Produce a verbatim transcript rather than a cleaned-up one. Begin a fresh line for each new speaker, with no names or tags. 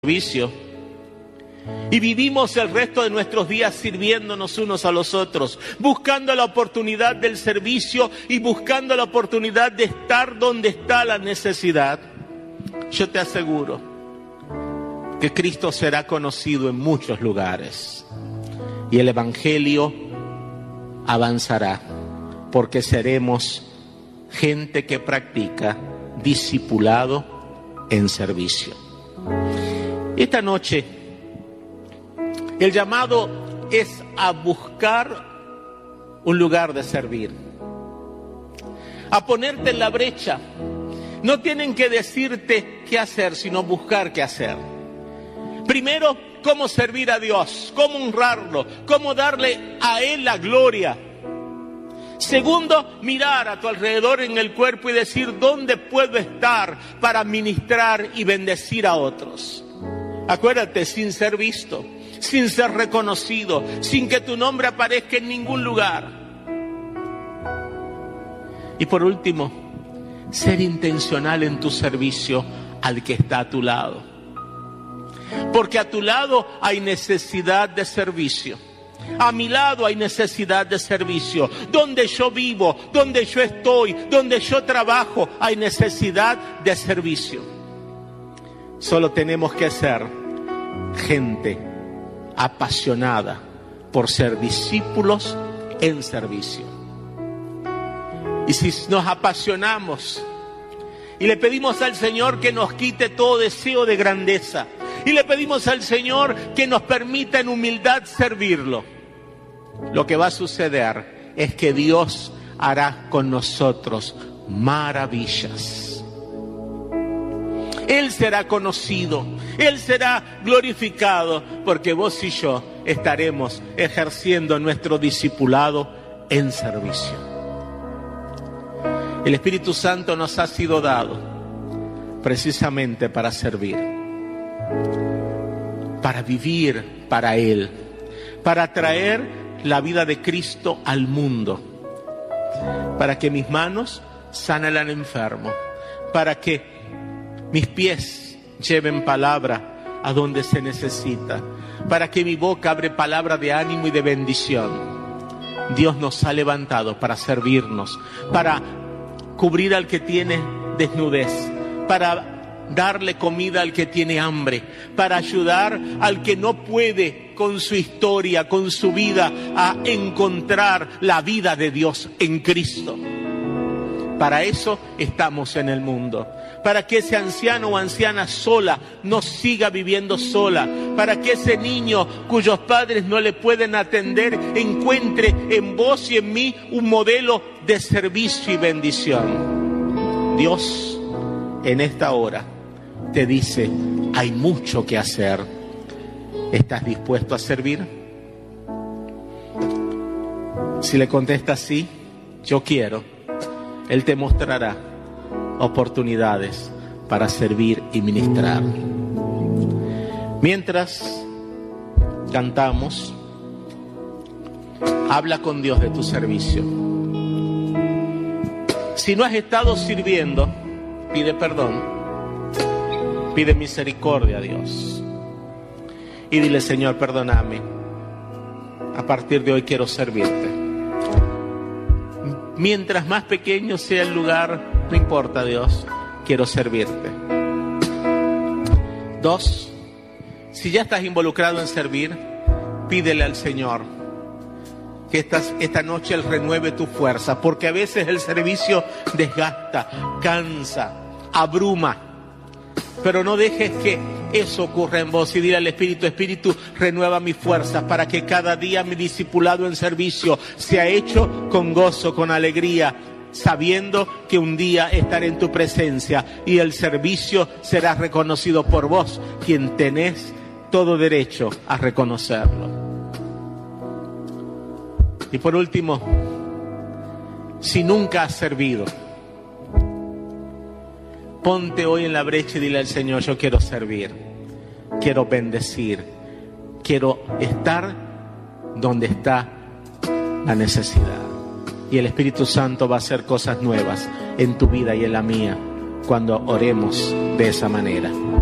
servicio y vivimos el resto de nuestros días sirviéndonos unos a los otros, buscando la oportunidad del servicio y buscando la oportunidad de estar donde está la necesidad, yo te aseguro que Cristo será conocido en muchos lugares y el Evangelio avanzará, porque seremos gente que practica discipulado en servicio. Esta noche el llamado es a buscar un lugar de servir, a ponerte en la brecha. No tienen que decirte qué hacer, sino buscar qué hacer. Primero, cómo servir a Dios, cómo honrarlo, cómo darle a Él la gloria. Segundo, mirar a tu alrededor en el cuerpo y decir dónde puedo estar para ministrar y bendecir a otros. Acuérdate, sin ser visto, sin ser reconocido, sin que tu nombre aparezca en ningún lugar. Y por último, ser intencional en tu servicio al que está a tu lado. Porque a tu lado hay necesidad de servicio. A mi lado hay necesidad de servicio. Donde yo vivo, donde yo estoy, donde yo trabajo, hay necesidad de servicio. Solo tenemos que ser gente apasionada por ser discípulos en servicio. Y si nos apasionamos y le pedimos al Señor que nos quite todo deseo de grandeza, y le pedimos al Señor que nos permita en humildad servirlo, lo que va a suceder es que Dios hará con nosotros maravillas. Él será conocido, Él será glorificado, porque vos y yo estaremos ejerciendo nuestro discipulado en servicio. El Espíritu Santo nos ha sido dado precisamente para servir, para vivir para Él, para traer la vida de Cristo al mundo, para que mis manos sanen al enfermo, para que mis pies lleven palabra a donde se necesita, para que mi boca abre palabra de ánimo y de bendición. Dios nos ha levantado para servirnos, para cubrir al que tiene desnudez, para darle comida al que tiene hambre, para ayudar al que no puede con su historia, con su vida, a encontrar la vida de Dios en Cristo. Para eso estamos en el mundo, para que ese anciano o anciana sola no siga viviendo sola, para que ese niño cuyos padres no le pueden atender encuentre en vos y en mí un modelo de servicio y bendición. Dios en esta hora te dice, hay mucho que hacer. ¿Estás dispuesto a servir? Si le contestas sí, yo quiero, Él te mostrará oportunidades para servir y ministrar. Mientras cantamos, habla con Dios de tu servicio. Si no has estado sirviendo, pide perdón, pide misericordia a Dios y dile, Señor, perdóname, a partir de hoy quiero servirte. Mientras más pequeño sea el lugar, no importa, Dios, quiero servirte. Dos, si ya estás involucrado en servir, pídele al Señor que esta, esta noche Él renueve tu fuerza, porque a veces el servicio desgasta, cansa, abruma, pero no dejes que eso ocurra en vos y dile al Espíritu, Espíritu, renueva mis fuerzas para que cada día mi discipulado en servicio sea hecho con gozo, con alegría, sabiendo que un día estaré en tu presencia y el servicio será reconocido por vos, quien tenés todo derecho a reconocerlo. Y por último, si nunca has servido, ponte hoy en la brecha y dile al Señor, yo quiero servir, quiero bendecir, quiero estar donde está la necesidad. Y el Espíritu Santo va a hacer cosas nuevas en tu vida y en la mía cuando oremos de esa manera.